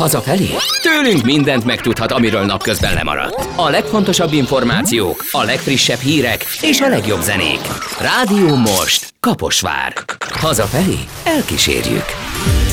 Hazafelé? Tőlünk mindent megtudhat, amiről napközben lemaradt. A legfontosabb információk, a legfrissebb hírek és a legjobb zenék. Rádió Most, Kaposvár. Hazafelé elkísérjük.